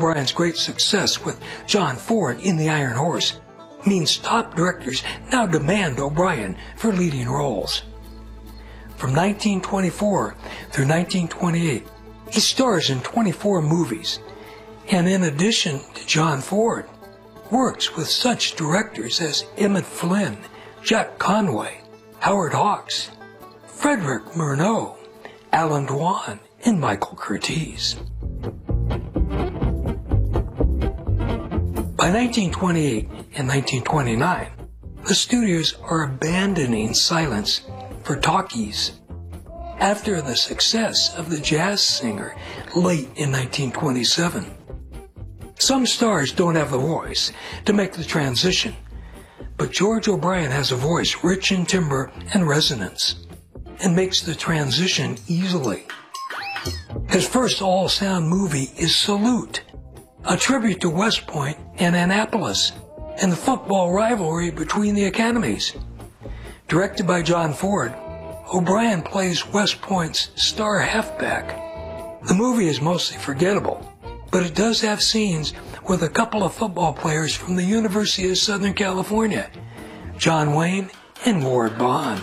O'Brien's great success with John Ford in The Iron Horse means top directors now demand O'Brien for leading roles. From 1924 through 1928, he stars in 24 movies, and in addition to John Ford, works with such directors as Emmett Flynn, Jack Conway, Howard Hawks, Frederick Murnau, Alan Dwan, and Michael Curtiz. By 1928 and 1929, the studios are abandoning silence for talkies. After the success of The Jazz Singer late in 1927, some stars don't have the voice to make the transition, but George O'Brien has a voice rich in timbre and resonance and makes the transition easily. His first all-sound movie is Salute, a tribute to West Point and Annapolis and the football rivalry between the academies. Directed by John Ford, O'Brien plays West Point's star halfback. The movie is mostly forgettable, but it does have scenes with a couple of football players from the University of Southern California, John Wayne and Ward Bond.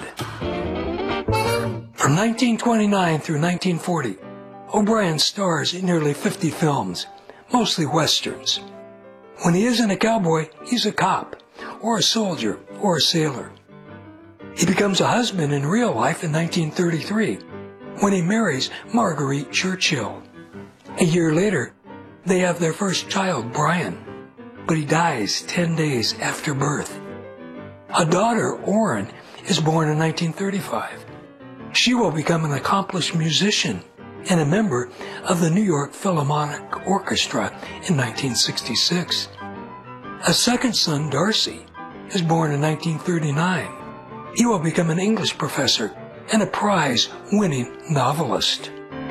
From 1929 through 1940, O'Brien stars in nearly 50 films, mostly westerns. When he isn't a cowboy, he's a cop, or a soldier, or a sailor. He becomes a husband in real life in 1933, when he marries Marguerite Churchill. A year later, they have their first child, Brian, but he dies 10 days after birth. A daughter, Orrin, is born in 1935. She will become an accomplished musician and a member of the New York Philharmonic Orchestra in 1966. A second son, Darcy, is born in 1939. He will become an English professor and a prize-winning novelist.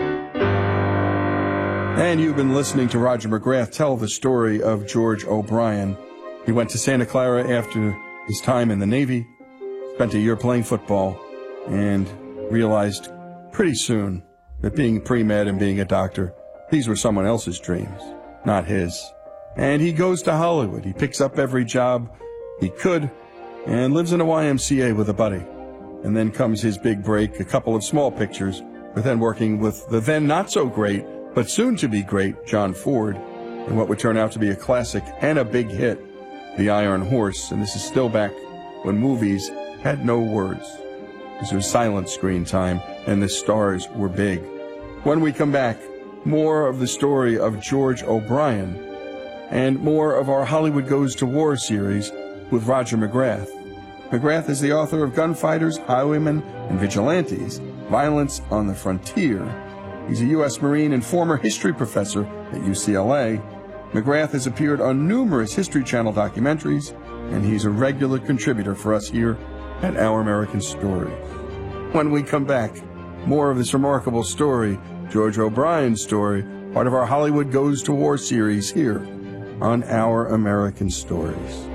And you've been listening to Roger McGrath tell the story of George O'Brien. He went to Santa Clara after his time in the Navy, spent a year playing football, and realized pretty soon that being pre-med and being a doctor, these were someone else's dreams, not his. And he goes to Hollywood. He picks up every job he could and lives in a YMCA with a buddy. And then comes his big break, a couple of small pictures, but then working with the then not-so-great, but soon-to-be great John Ford, in what would turn out to be a classic and a big hit, The Iron Horse. And this is still back when movies had no words. This was silent screen time, and the stars were big. When we come back, more of the story of George O'Brien and more of our Hollywood Goes to War series with Roger McGrath. McGrath is the author of Gunfighters, Highwaymen, and Vigilantes, Violence on the Frontier. He's a U.S. Marine and former history professor at UCLA. McGrath has appeared on numerous History Channel documentaries, and he's a regular contributor for us here at Our American Stories. When we come back, more of this remarkable story, George O'Brien's story, part of our Hollywood Goes to War series here on Our American Stories.